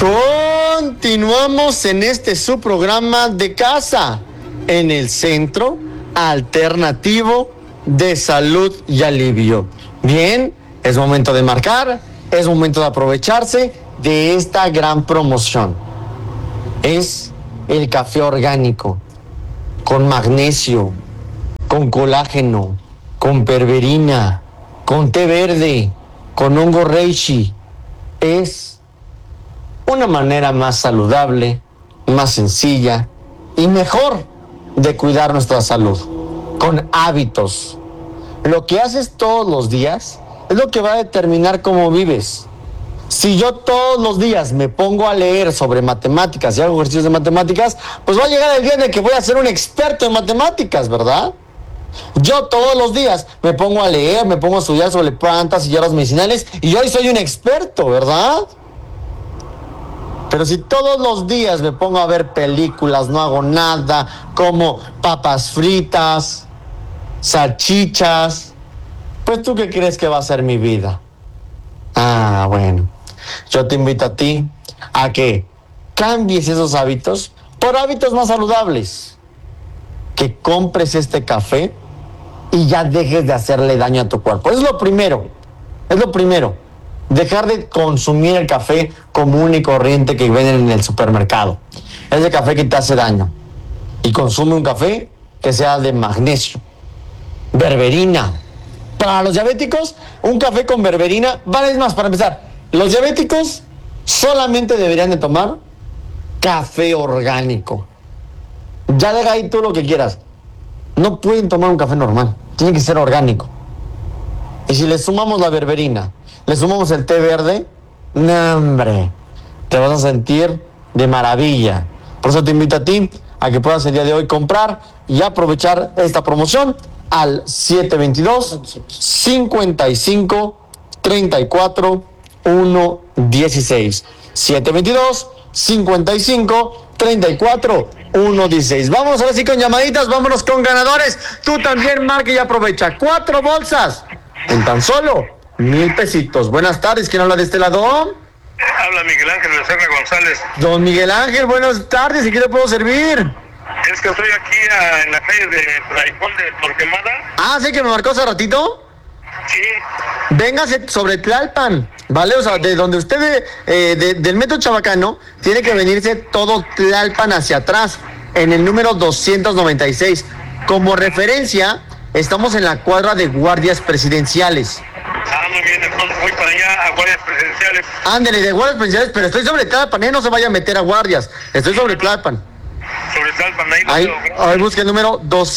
Continuamos en este su programa de casa, en el Centro Alternativo de Salud y Alivio. Bien, es momento de marcar, es momento de aprovecharse de esta gran promoción. Es el café orgánico, con magnesio, con colágeno, con berberina, con té verde, con hongo reishi. Es una manera más saludable, más sencilla y mejor de cuidar nuestra salud, con hábitos. Lo que haces todos los días es lo que va a determinar cómo vives. Si yo todos los días me pongo a leer sobre matemáticas y hago ejercicios de matemáticas, pues va a llegar el día en el que voy a ser un experto en matemáticas, ¿verdad? Yo todos los días me pongo a leer, me pongo a estudiar sobre plantas y hierbas medicinales y hoy soy un experto, ¿verdad? Pero si todos los días me pongo a ver películas, no hago nada, como papas fritas, salchichas, pues ¿tú qué crees que va a ser mi vida? Ah, bueno, yo te invito a ti a que cambies esos hábitos por hábitos más saludables. Que compres este café y ya dejes de hacerle daño a tu cuerpo. Es lo primero. Dejar de consumir el café común y corriente que venden en el supermercado. Ese café que te hace daño. Y consume un café que sea de magnesio, berberina. Para los diabéticos, un café con berberina, vale más para empezar. Los diabéticos solamente deberían de tomar café orgánico. Ya deja ahí tú lo que quieras. No pueden tomar un café normal, tiene que ser orgánico. Y si le sumamos la berberina, le sumamos el té verde, ¡no, hombre! Te vas a sentir de maravilla. Por eso te invito a ti a que puedas el día de hoy comprar y aprovechar esta promoción al 722-55-34-116. 722-55-34-116. Vámonos ahora sí con llamaditas, vámonos con ganadores. Tú también marca y aprovecha. 4 bolsas en tan solo 1,000 pesitos. Buenas tardes, ¿quién habla de este lado? Habla Miguel Ángel Becerra González. Don Miguel Ángel, buenas tardes, ¿y qué le puedo servir? Es que estoy aquí en la calle de Traicón de Torquemada. Ah, ¿sí que me marcó hace ratito? Sí. Véngase sobre Tlalpan, ¿vale? O sea, de donde usted, del metro Chabacano, tiene que venirse todo Tlalpan hacia atrás, en el número 296. Como referencia, estamos en la cuadra de guardias presidenciales. Ah, muy bien, entonces voy para allá a guardias presidenciales. Ándele, de guardias presidenciales, pero estoy sobre Tlalpan, no se vaya a meter a guardias, estoy sobre Tlalpan. Sobre Tlalpan, Ahí busque el número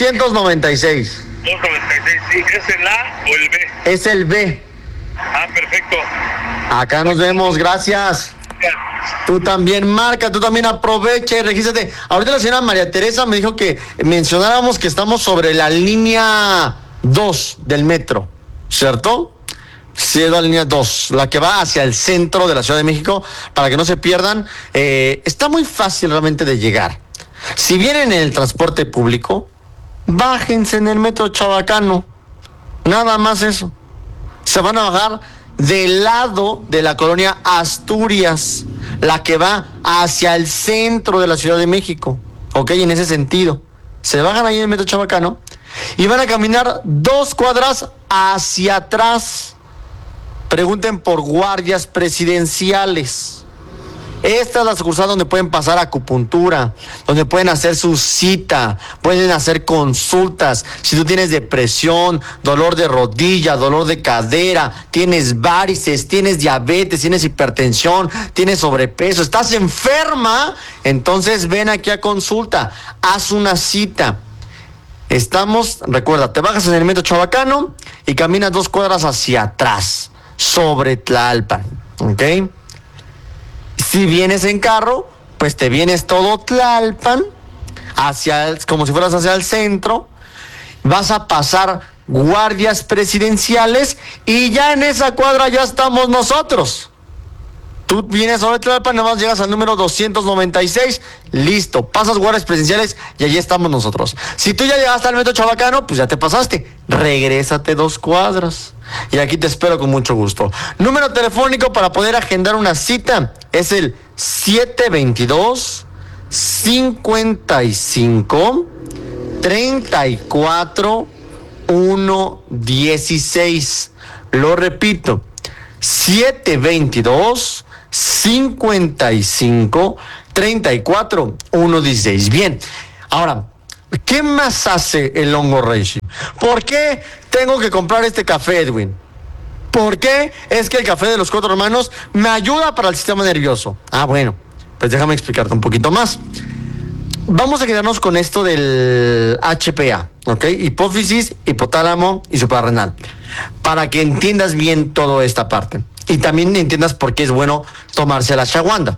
296. 296, sí, ¿es el A o el B? Es el B. Ah, perfecto. Acá nos vemos, gracias. Tú también marca, tú también aprovecha y regístrate. Ahorita la señora María Teresa me dijo que mencionáramos que estamos sobre la línea 2 del metro, ¿cierto? Sí, es la línea 2, la que va hacia el centro de la Ciudad de México, para que no se pierdan. Está muy fácil realmente de llegar. Si vienen en el transporte público, bájense en el metro Chabacano. Nada más eso. Se van a bajar del lado de la colonia Asturias, la que va hacia el centro de la Ciudad de México. Ok, en ese sentido. Se bajan ahí en el metro Chabacano y van a caminar 2 cuadras hacia atrás. Pregunten por guardias presidenciales. Esta es la sucursal donde pueden pasar acupuntura, donde pueden hacer su cita, pueden hacer consultas. Si tú tienes depresión, dolor de rodilla, dolor de cadera, tienes varices, tienes diabetes, tienes hipertensión, tienes sobrepeso, estás enferma, entonces ven aquí a consulta, haz una cita. Recuerda, te bajas en el metro Chabacano y caminas 2 cuadras hacia atrás, sobre Tlalpan, ¿ok? Si vienes en carro, pues te vienes todo Tlalpan, como si fueras hacia el centro, vas a pasar guardias presidenciales y ya en esa cuadra ya estamos nosotros. Tú vienes a Tlalpan, nada más llegas al número 296, listo, pasas guardias presenciales y allí estamos nosotros. Si tú ya llegaste al metro Chabacano, pues ya te pasaste, regrésate 2 cuadras y aquí te espero con mucho gusto. Número telefónico para poder agendar una cita es el 722 55 34 116. Lo repito, 722 55 34 116. Bien, ahora, ¿qué más hace el hongo reishi? ¿Por qué tengo que comprar este café, Edwin? ¿Por qué es que el café de los 4 hermanos me ayuda para el sistema nervioso? Ah, bueno, pues déjame explicarte un poquito más. Vamos a quedarnos con esto del HPA, ¿ok? Hipófisis, hipotálamo y suprarrenal. Para que entiendas bien toda esta parte. Y también entiendas por qué es bueno tomarse la ashwagandha.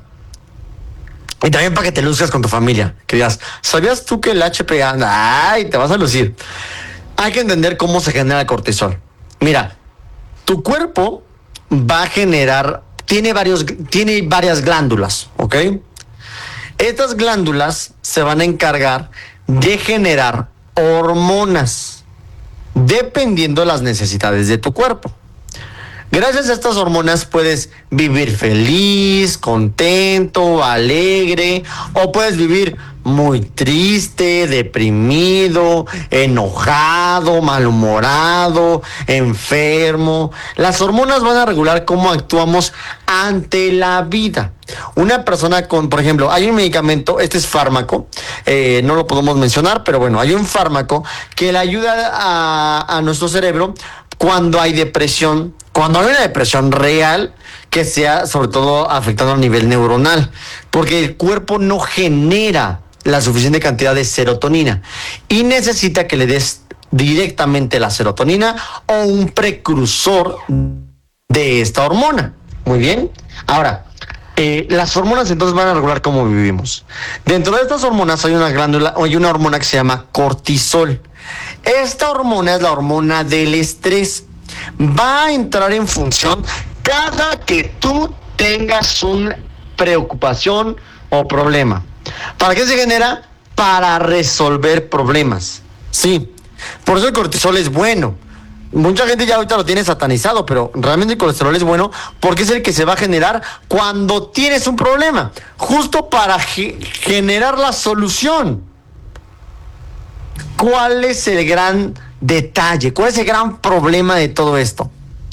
Y también para que te luzcas con tu familia. Que digas, ¿sabías tú que el HPA? ¡Ay! Te vas a lucir. Hay que entender cómo se genera el cortisol. Mira, tu cuerpo va a generar, tiene varias glándulas, ¿ok? Estas glándulas se van a encargar de generar hormonas dependiendo de las necesidades de tu cuerpo. Gracias a estas hormonas puedes vivir feliz, contento, alegre, o puedes vivir muy triste, deprimido, enojado, malhumorado, enfermo. Las hormonas van a regular cómo actuamos ante la vida. Una persona con, por ejemplo, hay un medicamento, este es fármaco, no lo podemos mencionar, pero bueno, hay un fármaco que le ayuda a nuestro cerebro cuando hay depresión, cuando hay una depresión real que sea sobre todo afectando a nivel neuronal, porque el cuerpo no genera la suficiente cantidad de serotonina y necesita que le des directamente la serotonina o un precursor de esta hormona. Muy bien. Ahora, las hormonas entonces van a regular cómo vivimos. Dentro de estas hormonas hay una glándula, hay una hormona que se llama cortisol. Esta hormona es la hormona del estrés. Va a entrar en función cada que tú tengas una preocupación o problema. ¿Para qué se genera? Para resolver problemas. Sí, por eso el cortisol es bueno. Mucha gente ya ahorita lo tiene satanizado, pero realmente el colesterol es bueno porque es el que se va a generar cuando tienes un problema, justo para generar la solución. ¿Cuál es el gran detalle? ¿Cuál es el gran problema de todo esto?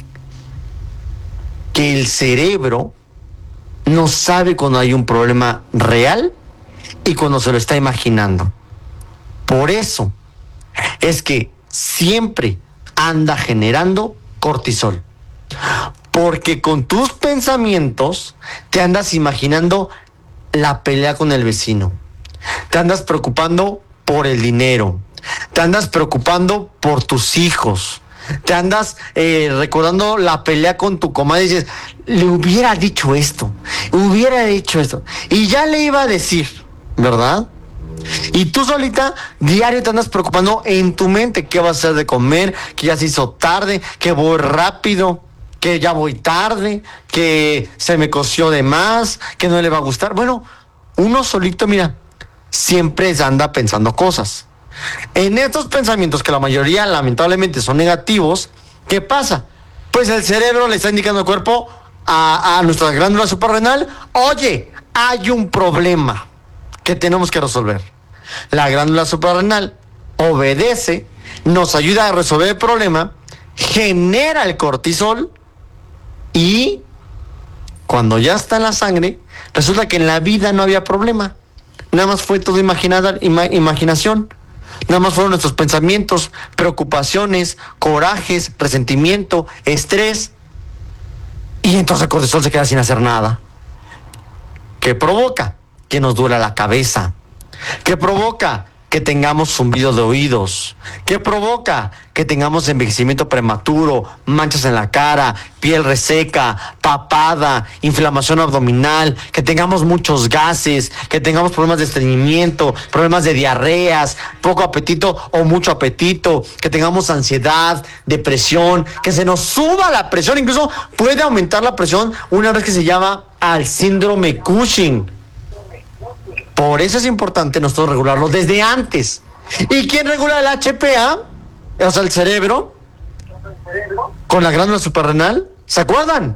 Que el cerebro no sabe cuando hay un problema real y cuando se lo está imaginando. Por eso es que siempre anda generando cortisol. Porque con tus pensamientos te andas imaginando la pelea con el vecino. Te andas preocupando por el dinero. Te andas preocupando por tus hijos. Te andas recordando la pelea con tu comadre y dices, le hubiera dicho esto, hubiera hecho esto. Y ya le iba a decir, ¿verdad? Y tú solita, diario te andas preocupando en tu mente qué vas a hacer de comer, que ya se hizo tarde, que voy rápido, que ya voy tarde, que se me coció de más, que no le va a gustar. Bueno, uno solito, mira, siempre anda pensando cosas. En estos pensamientos, que la mayoría lamentablemente son negativos, ¿qué pasa? Pues el cerebro le está indicando al cuerpo, a nuestra glándula suprarrenal, oye, hay un problema que tenemos que resolver. La glándula suprarrenal obedece, nos ayuda a resolver el problema, genera el cortisol y cuando ya está en la sangre, resulta que en la vida no había problema. Nada más fue todo imaginación. Nada más fueron nuestros pensamientos, preocupaciones, corajes, resentimiento, estrés. Y entonces el cortisol se queda sin hacer nada. ¿Qué provoca? Que nos duela la cabeza. ¿Qué provoca? que tengamos zumbido de oídos. ¿Qué provoca? Que tengamos envejecimiento prematuro, manchas en la cara, piel reseca, papada, inflamación abdominal, que tengamos muchos gases, que tengamos problemas de estreñimiento, problemas de diarreas, poco apetito o mucho apetito, que tengamos ansiedad, depresión, que se nos suba la presión, incluso puede aumentar la presión una vez que se llama al síndrome Cushing. Por eso es importante nosotros regularlo desde antes. ¿Y quién regula el HPA? O sea, el cerebro, con la glándula suprarrenal. ¿Se acuerdan?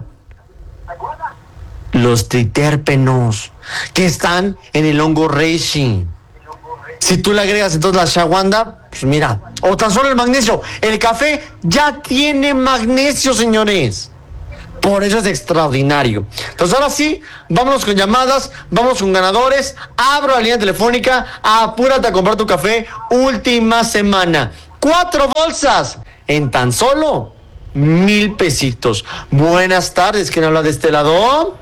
Los triterpenos, que están en el hongo reishi. Si tú le agregas entonces la ashwagandha, pues mira, o tan solo el magnesio. El café ya tiene magnesio, señores. Por eso es extraordinario. Entonces ahora sí, vámonos con llamadas, vamos con ganadores. Abro la línea telefónica, apúrate a comprar tu café. Última semana. 4 bolsas en tan solo 1,000 pesitos. Buenas tardes, ¿quién habla de este lado?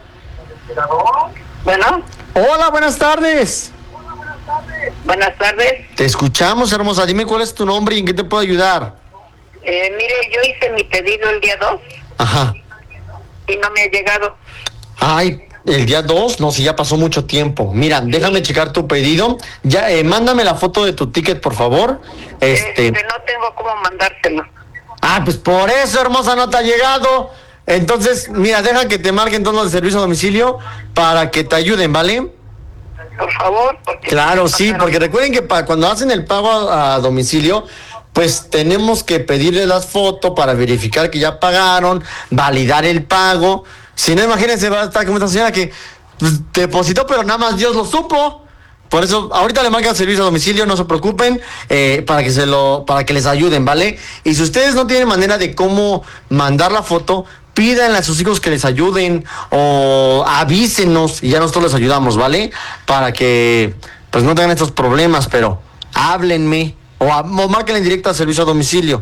Bueno. Hola, buenas tardes. Buenas tardes. Te escuchamos, hermosa. Dime cuál es tu nombre y en qué te puedo ayudar. Mire, yo hice mi pedido el día 2. Ajá. Y no me ha llegado. Ay, el día 2, no, si ya pasó mucho tiempo. Mira, déjame checar tu pedido. Ya, mándame la foto de tu ticket, por favor. No tengo cómo mandárselo. Ah, pues por eso, hermosa, no te ha llegado. Entonces, mira, deja que te marquen todos los servicios a domicilio para que te ayuden, ¿vale? Por favor. Claro, sí, porque recuerden que cuando hacen el pago a domicilio, pues tenemos que pedirle las fotos para verificar que ya pagaron, validar el pago. Si no, imagínense, va a estar como esta señora que pues, depositó, pero nada más Dios lo supo. Por eso, ahorita le marcan servicio a domicilio, no se preocupen, para que les ayuden, ¿vale? Y si ustedes no tienen manera de cómo mandar la foto, pídanle a sus hijos que les ayuden o avísenos y ya nosotros les ayudamos, ¿vale? Para que pues no tengan estos problemas, pero háblenme. O márquenle en directo al servicio a domicilio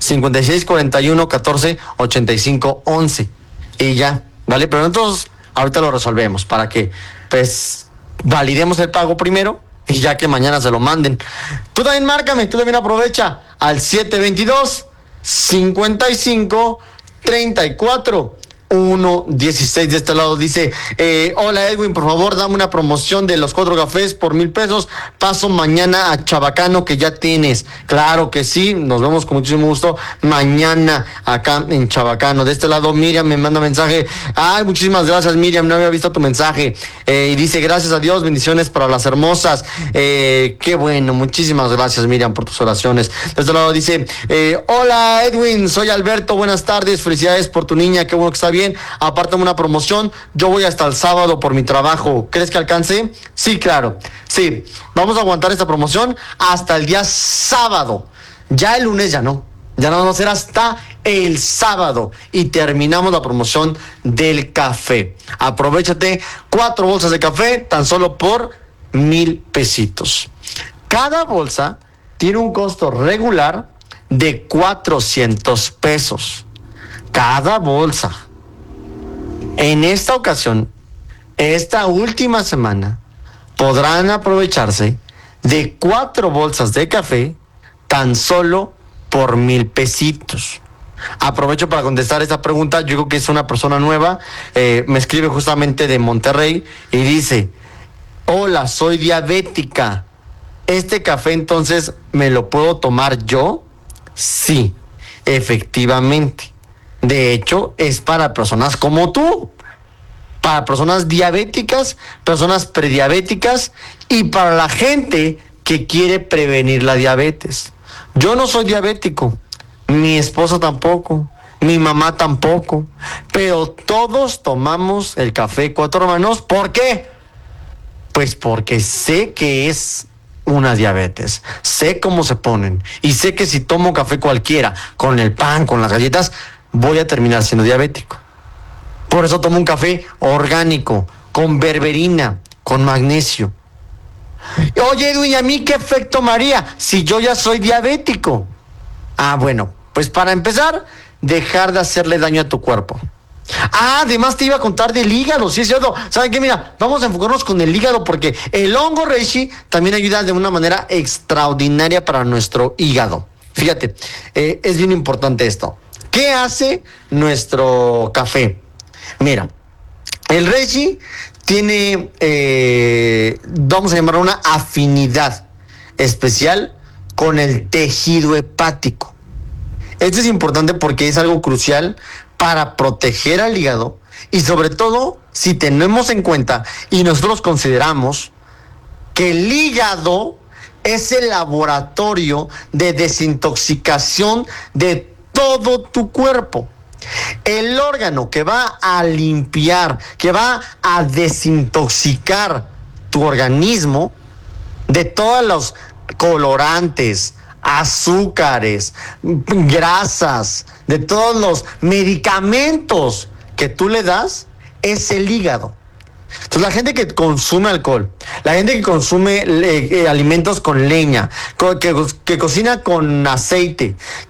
5641 14 85 11 y ya, ¿vale? Pero nosotros ahorita lo resolvemos para que pues validemos el pago primero y ya que mañana se lo manden. Tú también márcame, tú también aprovecha al 722 55 34 116. De este lado dice, hola Edwin, por favor dame una promoción de los 4 cafés por 1,000 pesos, paso mañana a Chabacano que ya tienes. Claro que sí, nos vemos con muchísimo gusto mañana acá en Chabacano. De este lado Miriam me manda mensaje, ay, muchísimas gracias Miriam, no había visto tu mensaje, y dice, gracias a Dios, bendiciones para las hermosas. Qué bueno, muchísimas gracias Miriam por tus oraciones. De este lado dice, hola Edwin, soy Alberto, buenas tardes, felicidades por tu niña, qué bueno que está bien, apártame una promoción, yo voy hasta el sábado por mi trabajo, ¿crees que alcance? Sí, claro, sí, vamos a aguantar esta promoción hasta el día sábado, ya el lunes ya no va a ser hasta el sábado y terminamos la promoción del café. Aprovechate, 4 bolsas de café tan solo por 1,000 pesitos. Cada bolsa tiene un costo regular de 400 pesos. Cada bolsa. En esta ocasión, esta última semana, podrán aprovecharse de 4 bolsas de café tan solo por 1,000 pesitos. Aprovecho para contestar esta pregunta. Yo creo que es una persona nueva. Me escribe justamente de Monterrey y dice, hola, soy diabética. ¿Este café entonces me lo puedo tomar yo? Sí, efectivamente. De hecho, es para personas como tú, para personas diabéticas, personas prediabéticas y para la gente que quiere prevenir la diabetes. Yo no soy diabético, mi esposa tampoco, mi mamá tampoco, pero todos tomamos el café Cuatro Hermanos. ¿Por qué? Pues porque sé que es una diabetes, sé cómo se ponen y sé que si tomo café cualquiera, con el pan, con las galletas, voy a terminar siendo diabético. Por eso tomo un café orgánico, con berberina, con magnesio. Oye, Edwin, ¿y a mí qué efecto me haría si yo ya soy diabético? Ah, bueno, pues para empezar, dejar de hacerle daño a tu cuerpo. Además te iba a contar del hígado, sí es cierto. ¿Saben qué? Mira, vamos a enfocarnos con el hígado porque el hongo reishi también ayuda de una manera extraordinaria para nuestro hígado. Fíjate, es bien importante esto. ¿Qué hace nuestro café? Mira, el reishi tiene, vamos a llamarlo una afinidad especial con el tejido hepático. Esto es importante porque es algo crucial para proteger al hígado y sobre todo si tenemos en cuenta y nosotros consideramos que el hígado es el laboratorio de desintoxicación de todo tu cuerpo. El órgano que va a limpiar, que va a desintoxicar tu organismo de todos los colorantes, azúcares, grasas, de todos los medicamentos que tú le das, es el hígado. Entonces la gente que consume alcohol, la gente que consume alimentos con leña, que cocina con aceite,